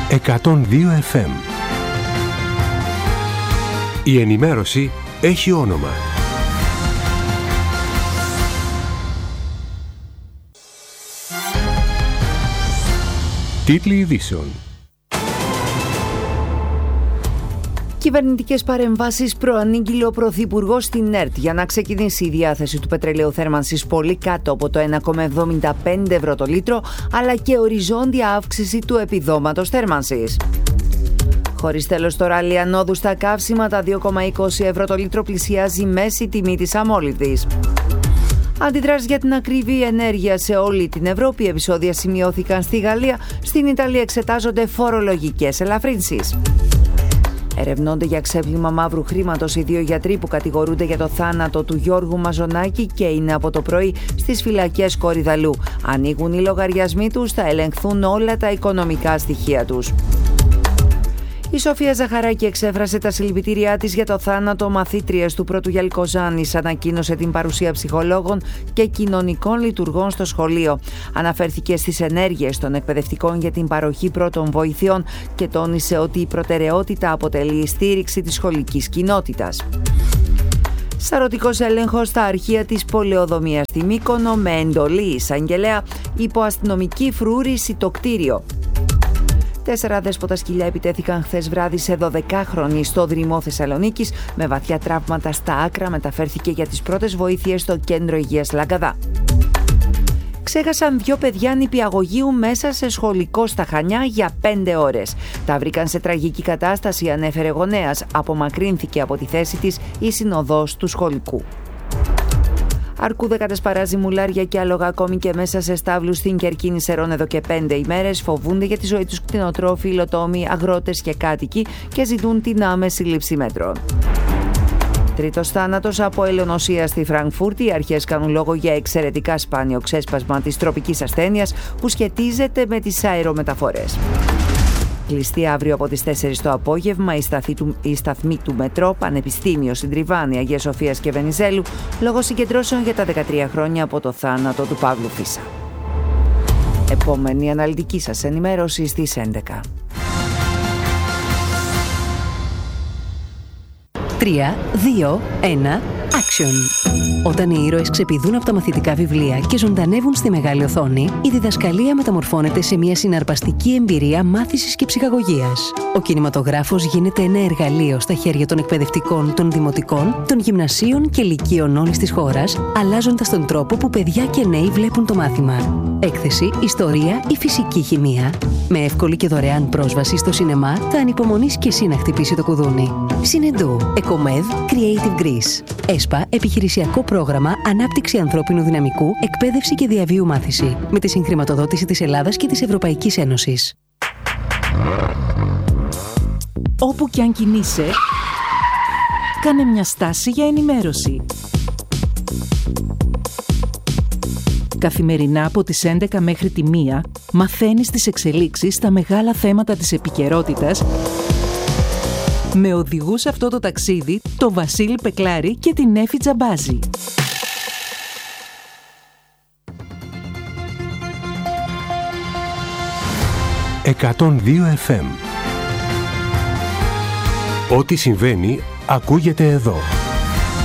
102 FM. Η ενημέρωση έχει όνομα. Τίτλοι ειδήσεων. Κυβερνητικές παρεμβάσεις προανήγγειλε ο Πρωθυπουργός στην ΕΡΤ για να ξεκινήσει η διάθεση του πετρελαίου θέρμανσης πολύ κάτω από το 1,75 ευρώ το λίτρο, αλλά και οριζόντια αύξηση του επιδόματος θέρμανσης. Χωρίς τέλος το ράλι ανόδου στα καύσιμα, τα 2,20 ευρώ το λίτρο πλησιάζει η μέση τιμή της αμόλυδης. Αντιδράσεις για την ακριβή ενέργεια σε όλη την Ευρώπη. Επεισόδια σημειώθηκαν στη Γαλλία. Στην Ιταλία εξετάζονται φορολογικές ελαφρύνσεις. Ερευνώνται για ξέπλυμα μαύρου χρήματος οι δύο γιατροί που κατηγορούνται για το θάνατο του Γιώργου Μαζονάκη και είναι από το πρωί στις φυλακές Κορυδαλού. Ανοίγουν οι λογαριασμοί τους, θα ελεγχθούν όλα τα οικονομικά στοιχεία τους. Η Σοφία Ζαχαράκη εξέφρασε τα συλληπιτήριά της για το θάνατο μαθήτριας του Πρώτου Γιαλκοζάνης. Ανακοίνωσε την παρουσία ψυχολόγων και κοινωνικών λειτουργών στο σχολείο. Αναφέρθηκε στις ενέργειες των εκπαιδευτικών για την παροχή πρώτων βοηθειών και τόνισε ότι η προτεραιότητα αποτελεί η στήριξη της σχολικής κοινότητας. Σαρωτικός έλεγχος στα αρχεία της πολεοδομίας στη Μύκονο με εντολή εισαγγελέα υπό αστυνομική φρούρηση το κτίριο. 4 αδέσποτα σκυλιά επιτέθηκαν χθες βράδυ σε 12χρονη στο Δρυμό Θεσσαλονίκης. Με βαθιά τραύματα στα άκρα μεταφέρθηκε για τις πρώτες βοήθειες στο κέντρο υγείας Λαγκαδά. Ξέχασαν 2 παιδιά νηπιαγωγείου μέσα σε σχολικό στα Χανιά για 5 ώρες. Τα βρήκαν σε τραγική κατάσταση, ανέφερε γονέας. Απομακρύνθηκε από τη θέση της η συνοδός του σχολικού. Αρκούδα κατασπαράζει μουλάρια και άλογα ακόμη και μέσα σε στάβλους στην Κερκίνη Σερών εδώ και 5 ημέρες. Φοβούνται για τη ζωή τους κτηνοτρόφοι, υλοτόμοι, αγρότες και κάτοικοι και ζητούν την άμεση λήψη μέτρων. Τρίτος θάνατος από ελαιονοσία στη Φραγκφούρτη. Οι αρχές κάνουν λόγο για εξαιρετικά σπάνιο ξέσπασμα της τροπικής ασθένειας που σχετίζεται με τις αερομεταφορές. Κλειστή αύριο από τις 4 το απόγευμα η σταθμή του Μετρό, Πανεπιστήμιο, Συντριβάνη, Αγίας Σοφίας και Βενιζέλου, λόγω συγκεντρώσεων για τα 13 χρόνια από το θάνατο του Παύλου Φίσα. Επόμενη αναλυτική σας ενημέρωση στις 11. 3, 2, 1, action! Όταν οι ήρωες ξεπηδούν από τα μαθητικά βιβλία και ζωντανεύουν στη μεγάλη οθόνη, η διδασκαλία μεταμορφώνεται σε μια συναρπαστική εμπειρία μάθησης και ψυχαγωγίας. Ο κινηματογράφος γίνεται ένα εργαλείο στα χέρια των εκπαιδευτικών, των δημοτικών, των γυμνασίων και λυκείων όλης της χώρας, αλλάζοντας τον τρόπο που παιδιά και νέοι βλέπουν το μάθημα. Έκθεση, ιστορία ή φυσική χημεία. Με εύκολη και δωρεάν πρόσβαση στο σινεμά, θα ανυπομονείς και εσύ να χτυπήσει το κουδούνι. Συνεντού, Εκομέδ, Creative Greece. ΕΣΠΑ, επιχειρησιακό πρόγραμμα ανάπτυξη ανθρώπινου δυναμικού, εκπαίδευση και διαβίου μάθηση. Με τη συγχρηματοδότηση της Ελλάδας και της Ευρωπαϊκής Ένωσης. Όπου κι αν κινείσαι, κάνε μια στάση για ενημέρωση. Καθημερινά από τις 11 μέχρι τη 1 μαθαίνεις τις εξελίξεις στα μεγάλα θέματα της επικαιρότητας με οδηγούς σε αυτό το ταξίδι το Βασίλη Πεκλάρη και την Έφη Τζαμπάζη. «102 FM». Ό,τι συμβαίνει ακούγεται εδώ.